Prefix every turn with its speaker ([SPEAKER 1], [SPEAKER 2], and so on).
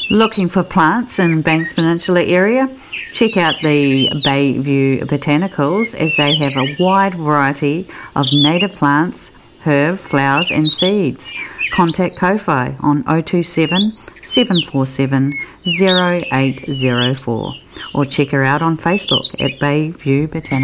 [SPEAKER 1] Looking for plants in Banks Peninsula area? Check out the Bayview Botanicals, as they have a wide variety of native plants, herbs, flowers and seeds. Contact Ko-Fi on 027 747 0804 or check her out on Facebook at Bayview Botanicals.